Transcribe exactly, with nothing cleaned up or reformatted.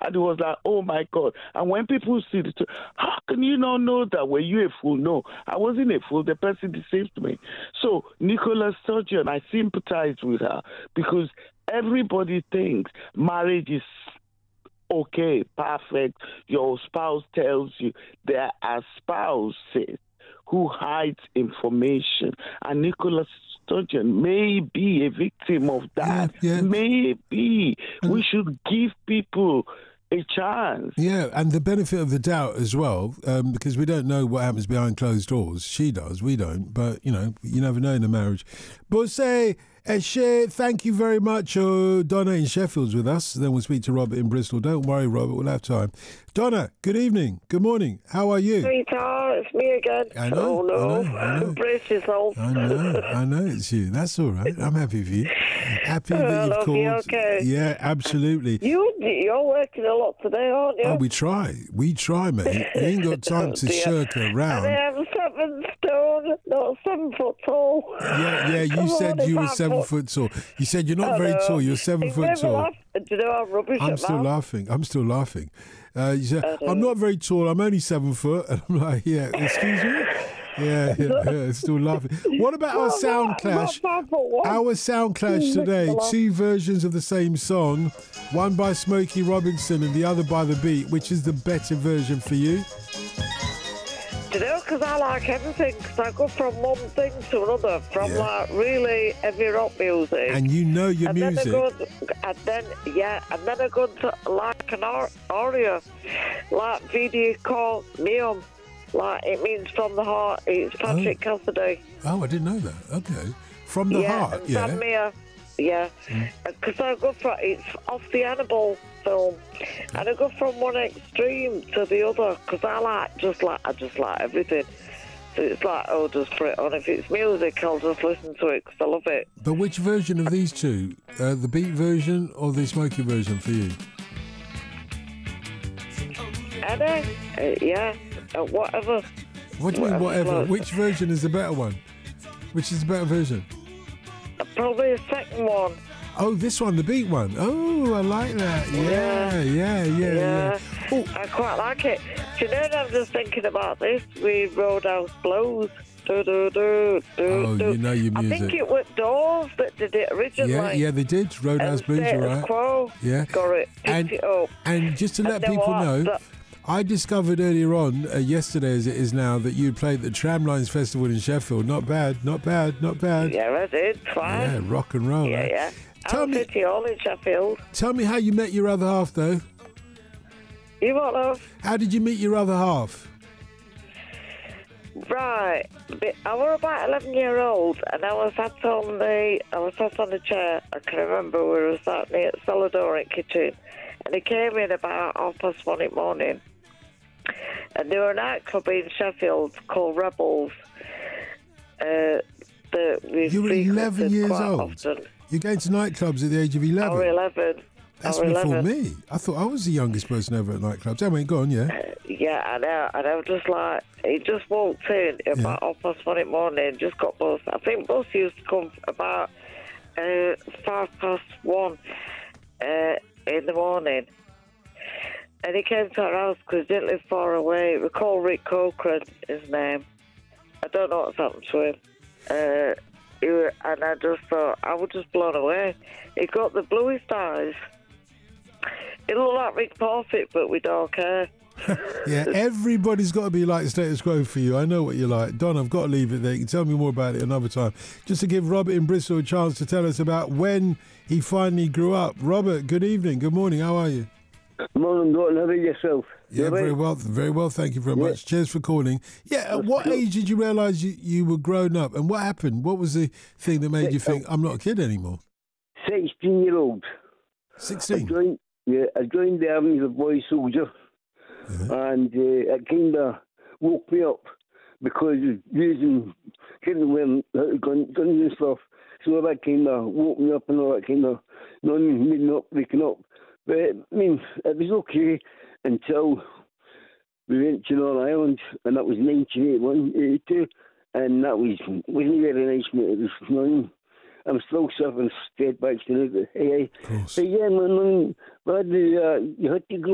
And it was like, oh my God. And when people see the truth, how can you not know that? Were you a fool? No, I wasn't a fool. The person deceived me. So Nicola Sturgeon, I sympathize with her because everybody thinks marriage is okay, perfect. Your spouse tells you. There are spouses who hides information, and Nicola Sturgeon may be a victim of that. Yeah, yeah. Maybe mm. we should give people a chance. Yeah, and the benefit of the doubt as well, um, because we don't know what happens behind closed doors. She does, we don't. But, you know, you never know in a marriage. Bose Eshe, thank you very much. Uh, Donna in Sheffield's with us. Then we'll speak to Robert in Bristol. Don't worry, Robert, we'll have time. Donna, good evening. Good morning. How are you? Sweetheart, it's me again. I know, oh, no. I know, I know. Brace yourself. I know, I know it's you. That's all right. I'm happy for you. Happy oh, that you've called. You, okay. Yeah, absolutely. You, you're working a lot today, aren't you? Oh, we try. We try, mate. You ain't got time to shirk around. I am seven stone, not seven foot tall. Yeah, yeah, you Come said on, you were seven foot. foot tall. You said you're not I very know. tall. You're seven you foot tall. Laugh. Do you know how rubbish I'm it still man? laughing. I'm still laughing. Uh, you said, I'm not very tall. I'm only seven foot. And I'm like, yeah, excuse me? Yeah, yeah, yeah, still laughing. What about our sound clash? Our sound clash today, two versions of the same song, one by Smokey Robinson and the other by The Beat. Which is the better version for you? Do you know, because I like everything, because I go from one thing to another, from yeah. like really heavy rock music. And you know your and music. Then I go, and then, yeah, and then I go to like an aria, like video called Neon. Like, it means from the heart. It's Patrick oh. Cassidy. Oh, I didn't know that. Okay. From the yeah, heart, and yeah. Sam Mayer. Yeah. Because mm. I go from, it's off the Hannibal film. Okay. And I go from one extreme to the other. Because I like, just like, I just like everything. So it's like, oh, just put it on. If it's music, I'll just listen to it because I love it. But which version of these two? Uh, the Beat version or the Smokey version for you? Eddie? Uh, yeah. Uh, whatever. What do you mean, whatever? whatever? Which version is the better one? Which is the better version? Uh, probably the second one. Oh, this one, the Beat one. Oh, I like that. Yeah, yeah, yeah, yeah. yeah. yeah. I quite like it. Do you know, I'm just thinking about this with Roadhouse Blues. Do, do, do, do, oh, do. you know your music. I think it was Doors that did it originally. Yeah, yeah, they did. Roadhouse and Blues, you're right. Quo yeah. Got it. And, it up. and just to let and people what? know, That, I discovered earlier on, uh, yesterday as it is now, that you played the Tramlines Festival in Sheffield. Not bad, not bad, not bad. Yeah, I did. Twice. Yeah, rock and roll. Yeah, right? yeah. Tell I'm me, City Hall in Sheffield. Tell me how you met your other half, though. You what, love? How did you meet your other half? Right. I was about eleven year old and I was sat on the I was sat on the chair. I can remember we were sat near the cellar door in the kitchen and he came in about half past one in the morning. And there were a nightclub in Sheffield called Rebels. Uh, that we you were eleven years old? Often. You're going to nightclubs at the age of eleven? I was eleven. That's I was before eleven. me. I thought I was the youngest person ever at nightclubs. Anyway, go on, yeah. Uh, yeah, I know. And I was just like, he just walked in about yeah. half past one in the morning, just got bus. I think bus used to come about uh, five past one uh, in the morning. And he came to our house because he didn't live far away. We call Rick Cochran, his name. I don't know what's happened to him. Uh, he, and I just thought, I was just blown away. He got the bluest eyes. He looked like Rick Parfitt, but with dark hair. Yeah, everybody's got to be like status quo for you. I know what you're like. Don, I've got to leave it there. You can tell me more about it another time. Just to give Robert in Bristol a chance to tell us about when he finally grew up. Robert, good evening. Good morning. How are you? Morning, Dalton. How about yourself? Yeah, you very right? well. Very well. Thank you very yeah. much. Cheers for calling. Yeah, at That's what cool. age did you realise you, you were grown up? And what happened? What was the thing that made you think, I'm not a kid anymore? sixteen-year-old. sixteen? I joined, yeah, I joined the army as a boy soldier. Uh-huh. And uh, it kind of woke me up because using, getting away guns and stuff. So that kind of woke me up and all that kind of, not made me up, waking up. But, I mean, it was okay until we went to Northern Ireland, and that was nineteen eighty-one, eighty-two, and that was, wasn't very nice, mate. It was nothing. I'm still suffering setbacks to it, but hey, hey. But yeah, man, man, but, uh, you had to go